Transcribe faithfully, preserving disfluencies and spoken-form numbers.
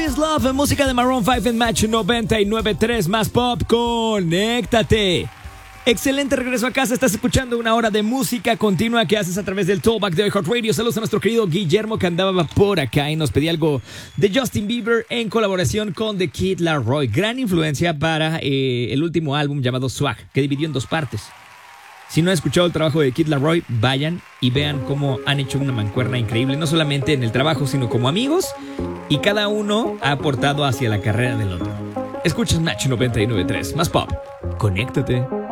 This Love, música de Maroon cinco en Match noventa y nueve punto tres, más pop, conéctate. Excelente regreso a casa, estás escuchando una hora de música continua que haces a través del Talkback de iHeartRadio. Saludos a nuestro querido Guillermo que andaba por acá y nos pedía algo de Justin Bieber en colaboración con The Kid Laroi. Gran influencia para eh, el último álbum llamado Swag, que dividió en dos partes. Si no han escuchado el trabajo de Kid Laroi, vayan y vean cómo han hecho una mancuerna increíble, no solamente en el trabajo, sino como amigos, y cada uno ha aportado hacia la carrera del otro. Escuchas Match noventa y nueve punto tres, más pop, conéctate.